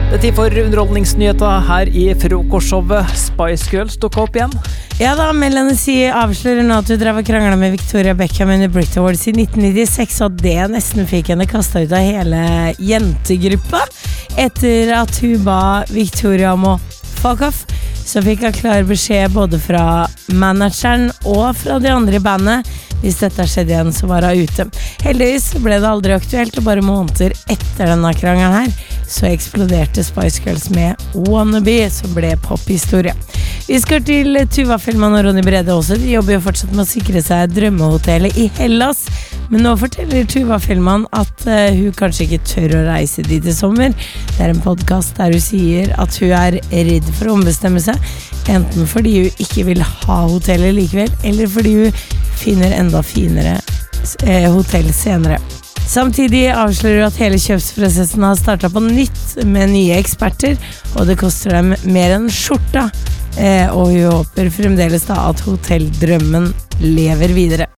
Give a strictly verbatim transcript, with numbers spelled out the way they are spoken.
Det er tid for underholdningsnyheter her i frokostshowet. Spice Girls dukker opp igjen. Ja da, Melanie C avslører nå at hun drev og kranglet med Victoria Beckham under Brit Awards i nitten nittiseks, og det nesten fikk henne kastet ut av hele jentegruppa. Etter at hun ba Victoria om å fuck off, så fikk hun klar beskjed både fra manageren og fra de andre i bandet. Hvis dette skjedde igjen, så var hun ute. Heldigvis ble det aldri aktuelt, og bare måneder etter denne krangelen her, så eksploderte Spice Girls med Wannabe, som ble pophistorie. Vi skal til Tuva Fellmann og Ronny Brede også. De jobber jo fortsatt med å sikre seg drømmehotellet i Hellas, men nå forteller Tuva Fellmann at uh, hun kanskje ikke tør å reise dit i sommer. Det er en podcast der hun sier at hun er redd for å ombestemme seg, enten fordi hun ikke vil ha hotellet likevel, eller fordi hun finner enda finere eh, hotell senere. Samtidig avslører hun at hele kjøpsprosessen har startet på nytt med nye eksperter, og det koster dem mer enn skjorta, eh, og hun håper fremdeles da at hotelldrømmen lever videre.